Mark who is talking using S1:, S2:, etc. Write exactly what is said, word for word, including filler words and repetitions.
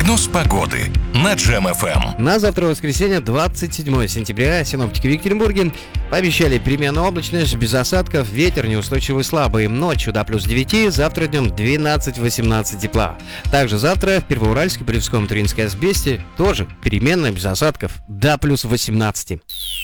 S1: Прогноз погоды на Джем эф эм.
S2: На завтра, воскресенье, двадцать седьмое сентября, синоптики в Екатеринбурге пообещали переменную облачность, без осадков, ветер неустойчивый слабый. Ночью до плюс девяти, завтра днем двенадцать-восемнадцать тепла. Также завтра в Первоуральске, Полевском, Туринской Асбесте тоже переменная, без осадков, до плюс восемнадцати.